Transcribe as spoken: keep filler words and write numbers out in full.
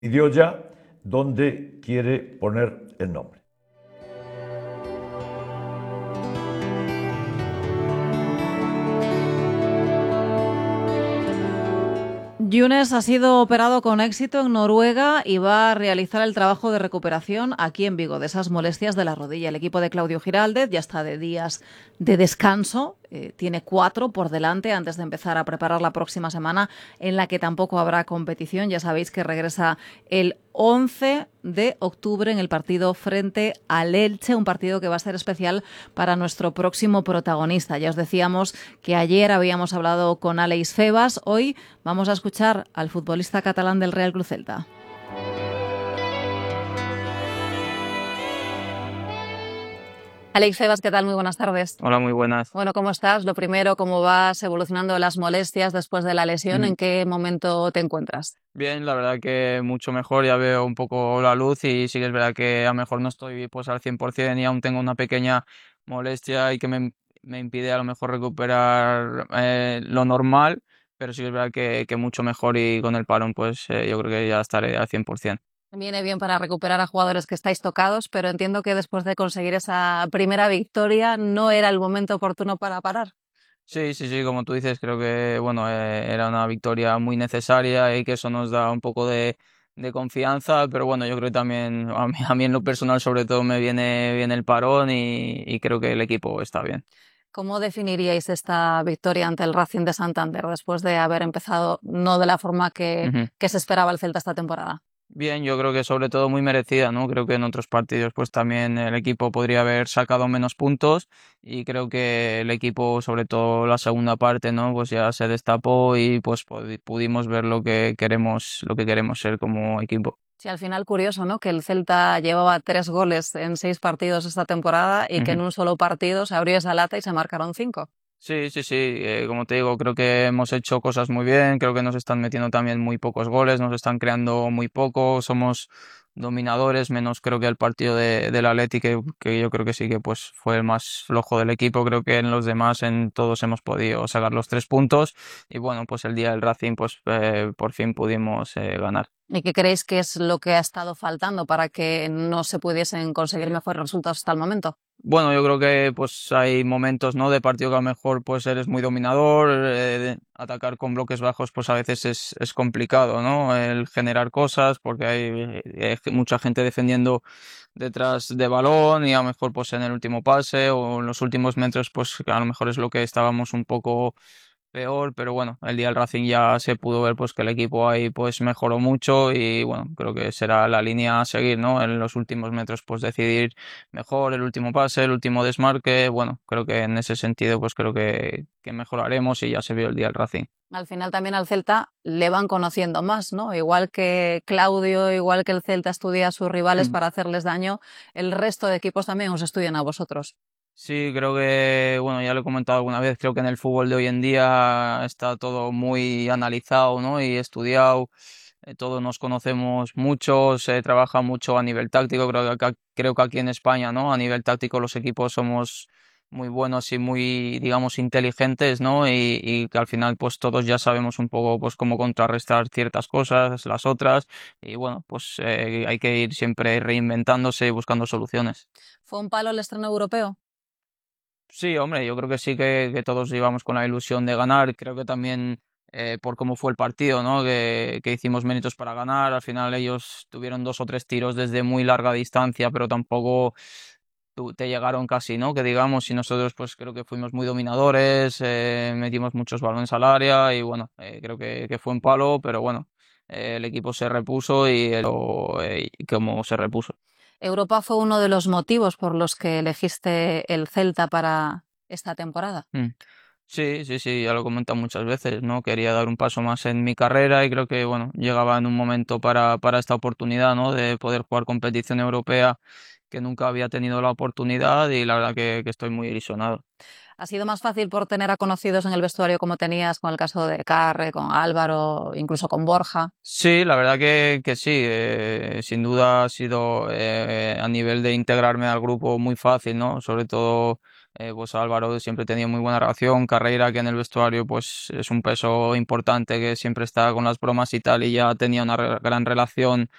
Decidió ya dónde quiere poner el nombre. Younes ha sido operado con éxito en Noruega y va a realizar el trabajo de recuperación aquí en Vigo de esas molestias de la rodilla. El equipo de Claudio Giraldez ya está de días de descanso, eh, tiene cuatro por delante antes de empezar a preparar la próxima semana en la que tampoco habrá competición. Ya sabéis que regresa el once de octubre en el partido frente al Elche, un partido que va a ser especial para nuestro próximo protagonista. Ya os decíamos que ayer habíamos hablado con Àlex Febas, hoy vamos a escuchar al futbolista catalán del Real Club Celta. Àlex Febas, ¿qué tal? Muy buenas tardes. Hola, muy buenas. Bueno, ¿cómo estás? Lo primero, ¿cómo vas evolucionando las molestias después de la lesión? Mm. ¿En qué momento te encuentras? Bien, la verdad que mucho mejor, ya veo un poco la luz y sí que es verdad que a lo mejor no estoy pues al cien por ciento y aún tengo una pequeña molestia y que me, me impide a lo mejor recuperar eh, lo normal, pero sí que es verdad que, que mucho mejor y con el parón pues eh, yo creo que ya estaré al cien por ciento. Viene bien para recuperar a jugadores que estáis tocados, pero entiendo que después de conseguir esa primera victoria no era el momento oportuno para parar. Sí, sí, sí, como tú dices, creo que bueno, eh, era una victoria muy necesaria y que eso nos da un poco de, de confianza, pero bueno, yo creo que también a mí, a mí en lo personal sobre todo me viene bien el parón y, y creo que el equipo está bien. ¿Cómo definiríais esta victoria ante el Racing de Santander después de haber empezado no de la forma que, Ujú. que se esperaba el Celta esta temporada? Bien, yo creo que sobre todo muy merecida, ¿no? Creo que en otros partidos pues también el equipo podría haber sacado menos puntos y creo que el equipo, sobre todo la segunda parte, ¿no? Pues ya se destapó y pues pudi- pudimos ver lo que queremos, lo que queremos ser como equipo. Sí, al final curioso, ¿no? Que el Celta llevaba tres goles en seis partidos esta temporada y que en Ujú. un solo partido se abrió esa lata y se marcaron cinco. Sí, sí, sí, eh, como te digo, creo que hemos hecho cosas muy bien, creo que nos están metiendo también muy pocos goles, nos están creando muy poco, somos dominadores, menos creo que el partido de, del Atleti, que, que yo creo que sí que pues fue el más flojo del equipo, creo que en los demás, en todos hemos podido sacar los tres puntos y bueno, pues el día del Racing pues eh, por fin pudimos eh, ganar. ¿Y qué creéis que es lo que ha estado faltando para que no se pudiesen conseguir mejores resultados hasta el momento? Bueno, yo creo que pues hay momentos, ¿no? De partido que a lo mejor pues eres muy dominador, eh, de atacar con bloques bajos pues a veces es, es complicado, ¿no? El generar cosas porque hay, eh, mucha gente defendiendo detrás de balón y a lo mejor pues en el último pase o en los últimos metros pues a lo mejor es lo que estábamos un poco peor, pero bueno, el día del Racing ya se pudo ver pues que el equipo ahí pues mejoró mucho y bueno, creo que será la línea a seguir, ¿no? En los últimos metros pues decidir mejor el último pase, el último desmarque, bueno, creo que en ese sentido pues creo que, que mejoraremos y ya se vio el día del Racing. Al final también al Celta le van conociendo más, ¿no? Igual que Claudio, igual que el Celta estudia a sus rivales Mm. para hacerles daño, el resto de equipos también os estudian a vosotros. Sí, creo que, bueno, ya lo he comentado alguna vez, creo que en el fútbol de hoy en día está todo muy analizado, ¿no? Y estudiado, eh, todos nos conocemos mucho, se trabaja mucho a nivel táctico, creo que acá, creo que aquí en España, ¿no? A nivel táctico los equipos somos muy buenos y muy, digamos, inteligentes, ¿no? Y, y que al final pues todos ya sabemos un poco pues cómo contrarrestar ciertas cosas, las otras, y bueno, pues eh, hay que ir siempre reinventándose y buscando soluciones. ¿Fue un palo el estreno europeo? Sí, hombre, yo creo que sí que, que todos íbamos con la ilusión de ganar. Creo que también eh, por cómo fue el partido, ¿no? Que, que hicimos méritos para ganar. Al final ellos tuvieron dos o tres tiros desde muy larga distancia, pero tampoco tu- te llegaron casi, ¿no? Que digamos, y nosotros pues creo que fuimos muy dominadores, eh, metimos muchos balones al área y bueno, eh, creo que, que fue un palo, pero bueno, eh, el equipo se repuso y, eh, lo- eh, y cómo se repuso. Europa fue uno de los motivos por los que elegiste el Celta para esta temporada. Mm. Sí, sí, sí, ya lo he comentado muchas veces, ¿no? Quería dar un paso más en mi carrera y creo que, bueno, llegaba en un momento para, para esta oportunidad, ¿no? De poder jugar competición europea que nunca había tenido la oportunidad y la verdad que, que estoy muy ilusionado. ¿Ha sido más fácil por tener a conocidos en el vestuario como tenías con el caso de Carre, con Álvaro, incluso con Borja? Sí, la verdad que, que sí, eh, sin duda ha sido eh, a nivel de integrarme al grupo muy fácil, ¿no? Sobre todo Eh, pues Álvaro siempre tenía muy buena relación, Carreira que en el vestuario pues es un peso importante que siempre está con las bromas y tal y ya tenía una re- gran relación